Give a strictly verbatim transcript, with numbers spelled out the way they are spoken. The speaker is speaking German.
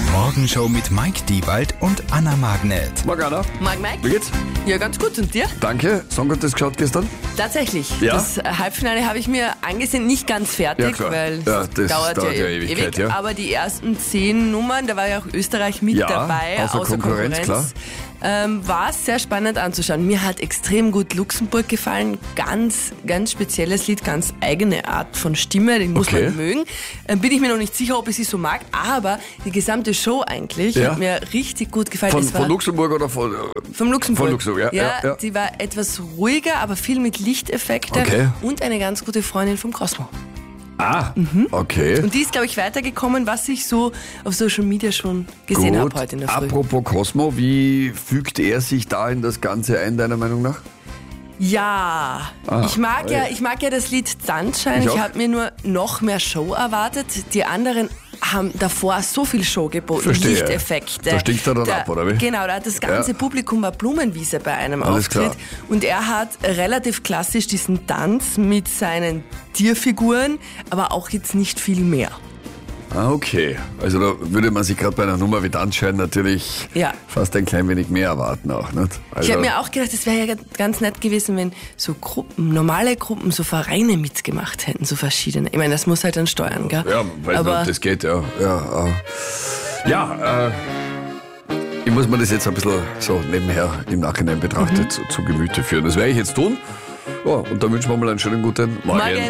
Morgenshow mit Mike Diewald und Anna Magnet. Morgen, Anna. Morgen, Mike. Wie geht's? Ja, ganz gut. Und dir? Danke. Song Contest geschaut gestern? Tatsächlich. Ja? Das Halbfinale habe ich mir angesehen, nicht ganz fertig, Ja, klar. weil Ja, es das dauert, dauert ja, ja Ewigkeit, ewig. ja. Aber die ersten zehn Nummern, da war ja auch Österreich mit Ja, dabei, außer Konkurrenz, klar. Ähm, war sehr spannend anzuschauen. Mir hat extrem gut Luxemburg gefallen. Ganz, ganz spezielles Lied, ganz eigene Art von Stimme, den muss Okay. man mögen. Ähm, bin ich mir noch nicht sicher, ob ich sie so mag, aber die gesamte Show eigentlich Ja. hat mir richtig gut gefallen. Von, Es war von Luxemburg oder von... vom Luxemburg. Von Luxemburg, ja, ja, ja, ja. Die war etwas ruhiger, aber viel mit Lichteffekten Okay. und eine ganz gute Freundin vom Cosmo. Ah, okay. Und die ist, glaube ich, weitergekommen, was ich so auf Social Media schon gesehen habe heute in der Früh. Apropos Cosmo, wie fügt er sich da in das Ganze ein, deiner Meinung nach? Ja, Ah, ich mag ja, ey. ich mag ja das Lied Sunshine. Ich Ich, auch. habe mir nur noch mehr Show erwartet. Die anderen haben davor so viel Show geboten, Verstehe. Lichteffekte. Da stinkt er dann Da- ab, oder wie? Genau, da hat das ganze Ja. Publikum war Blumenwiese bei einem Alles Auftritt. klar. Und er hat relativ klassisch diesen Tanz mit seinen Tierfiguren, aber auch jetzt nicht viel mehr. Ah, okay. Also da würde man sich gerade bei einer Nummer wie Sunshine natürlich Ja. fast ein klein wenig mehr erwarten auch, nicht? Also, Ich habe mir auch gedacht, es wäre ja ganz nett gewesen, wenn so Gruppen, normale Gruppen, so Vereine mitgemacht hätten, so verschiedene. Ich meine, das muss halt dann steuern, gell? Ja, weil aber das geht, ja. Ja, äh, ja äh, ich muss mir das jetzt ein bisschen so nebenher im Nachhinein betrachtet zu, zu Gemüte führen. Das werde ich jetzt tun. Ja, und dann wünschen wir mal einen schönen guten Morgen. Morgen.